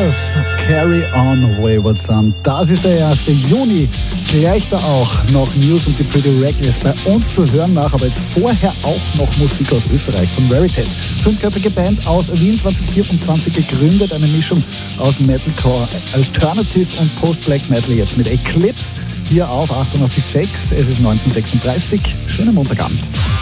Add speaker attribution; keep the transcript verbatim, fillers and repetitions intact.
Speaker 1: Sisters, Carry On Wayward Son. Das ist der erste Juni. Gleich da auch noch News und die Pretty Reckless bei uns zu hören nach, aber jetzt vorher auch noch Musik aus Österreich von Veritas. Fünfköpfige Band aus Wien, zwanzig vierundzwanzig gegründet, eine Mischung aus Metalcore, Alternative und Post-Black Metal, jetzt mit Eclipse hier auf achtundachtzig Komma sechs. Es ist neunzehn Uhr sechsunddreißig. Schönen Montagabend.